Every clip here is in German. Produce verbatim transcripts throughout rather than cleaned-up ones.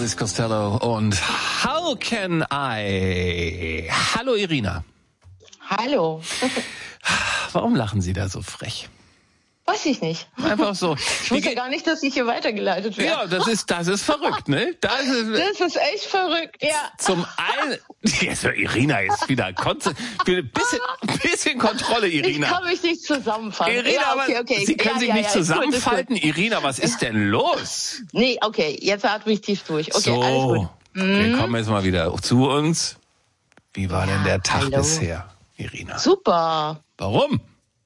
Elvis Costello und How Can I? Hallo Irina. Hallo. Warum lachen Sie da so frech? Weiß ich nicht. Einfach so. Ich wusste gar nicht, dass ich hier weitergeleitet werde. Ja, das ist, das ist verrückt, ne? Das ist, das ist echt verrückt, ja. Zum einen, jetzt, Irina ist wieder, ein bisschen, bisschen Kontrolle, Irina. Ich kann mich nicht zusammenfassen. Irina, ja, okay, okay. Sie können ja, sich ja, nicht ja, zusammenfalten. Ist gut, ist gut. Irina, was ist denn los? Nee, okay, jetzt atme ich tief durch. Okay, so, alles gut. Wir Mhm. kommen jetzt mal wieder zu uns. Wie war denn der Tag hallo. bisher, Irina? Super. Warum?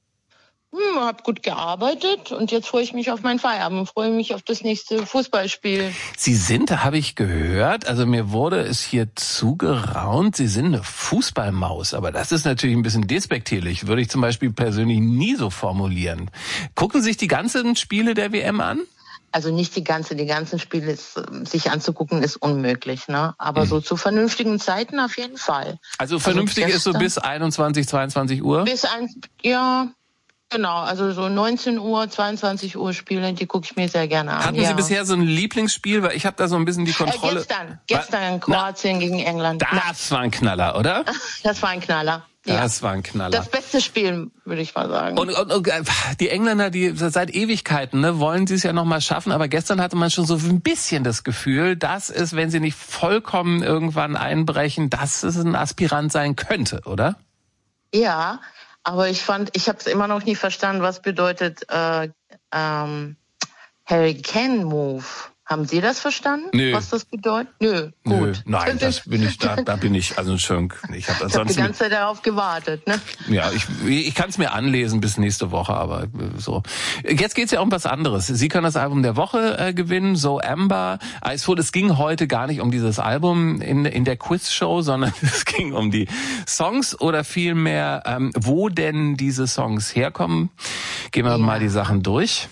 Hm, hab gut gearbeitet und jetzt freue ich mich auf meinen Feierabend, freue mich auf das nächste Fußballspiel. Sie sind, da habe ich gehört, also mir wurde es hier zugeraunt, Sie sind eine Fußballmaus, aber das ist natürlich ein bisschen despektierlich, würde ich zum Beispiel persönlich nie so formulieren. Gucken Sie sich die ganzen Spiele der W M an? Also nicht die ganze, die ganzen Spiele ist, sich anzugucken, ist unmöglich, ne? Aber Mhm. so zu vernünftigen Zeiten auf jeden Fall. Also vernünftig also ist so bis einundzwanzig, zweiundzwanzig Uhr? Bis ein, ja, genau. Also so neunzehn Uhr, zweiundzwanzig Uhr Spiele, die gucke ich mir sehr gerne an. Hatten ja. Sie bisher so ein Lieblingsspiel? Weil ich habe da so ein bisschen die Kontrolle. Äh, gestern, gestern Kroatien Na, gegen England. Das war ein Knaller, oder? Das war ein Knaller. Ja. Das war ein Knaller. Das beste Spiel, würde ich mal sagen. Und, und, und die Engländer, die seit Ewigkeiten, ne, wollen sie es ja noch mal schaffen. Aber gestern hatte man schon so ein bisschen das Gefühl, dass es, wenn sie nicht vollkommen irgendwann einbrechen, dass es ein Aspirant sein könnte, oder? Ja, aber ich fand, ich habe es immer noch nie verstanden, was bedeutet äh, ähm, Hurricane Move. Haben Sie das verstanden? Nö. Was das bedeutet? Nö, Nö, gut. nein, das bin ich, da, da bin ich, also schon, ich habe Ich habe ansonsten... die ganze Zeit darauf gewartet, ne? Ja, ich, ich kann es mir anlesen bis nächste Woche, aber so. Jetzt geht's ja um was anderes. Sie können das Album der Woche äh, gewinnen, So Amber, Icefoot. Es ging heute gar nicht um dieses Album in, in der Quizshow, sondern es ging um die Songs oder vielmehr, ähm, wo denn diese Songs herkommen. Gehen wir ja. mal die Sachen durch.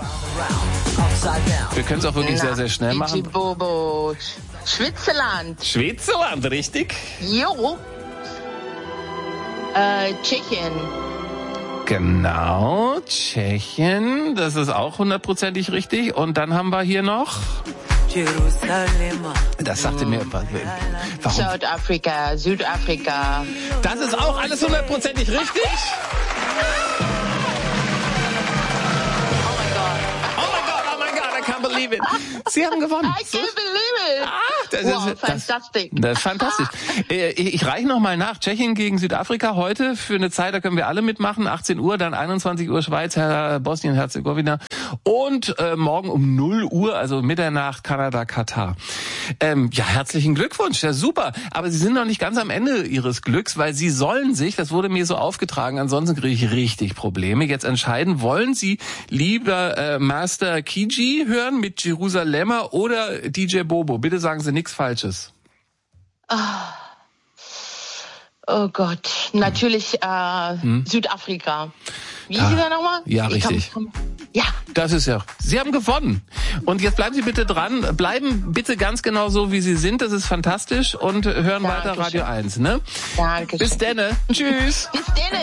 Wir können es auch wirklich Na, sehr, sehr schnell machen. Bobo. Schwitzerland. Schwitzerland, richtig? Jo. Äh, Tschechien. Genau, Tschechien. Das ist auch hundertprozentig richtig. Und dann haben wir hier noch... Das sagte mir... Warum? Südafrika, Südafrika. Das ist auch alles hundertprozentig richtig? Believe it. Sie haben gewonnen. I can't believe it. Ah, das wow, ist fantastisch. Das, das ist fantastisch. Ich, ich reiche noch mal nach. Tschechien gegen Südafrika heute für eine Zeit, da können wir alle mitmachen. achtzehn Uhr, dann einundzwanzig Uhr Schweiz, Bosnien-Herzegowina und äh, morgen um null Uhr, also Mitternacht, Kanada, Katar. Ähm, ja, herzlichen Glückwunsch, ja super. Aber Sie sind noch nicht ganz am Ende Ihres Glücks, weil Sie sollen sich, das wurde mir so aufgetragen, ansonsten kriege ich richtig Probleme, jetzt entscheiden, wollen Sie lieber äh, Master Kiji hören mit Jerusalemer oder D J Bobo? Bitte sagen Sie nichts Falsches. Oh, oh Gott, natürlich äh, hm? Südafrika. Wie hieß er nochmal? Ja, ich richtig. Kann, ja. Das ist ja. Sie haben gewonnen. Und jetzt bleiben Sie bitte dran. Bleiben bitte ganz genau so, wie Sie sind. Das ist fantastisch. Und hören Dankeschön. Weiter Radio eins, ne? Danke. Bis denne. Tschüss. Bis denne.